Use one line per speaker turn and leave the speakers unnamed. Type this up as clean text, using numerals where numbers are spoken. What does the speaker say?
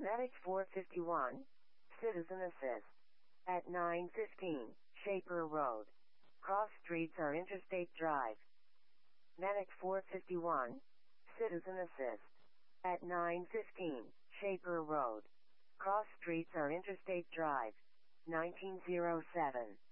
Medic 451, Citizen Assist. At 9:15, Shaper Road. Cross streets are Interstate Drive. Medic 451, Citizen Assist. At 9:15, Shaper Road. Cross streets are Interstate Drive. 1907.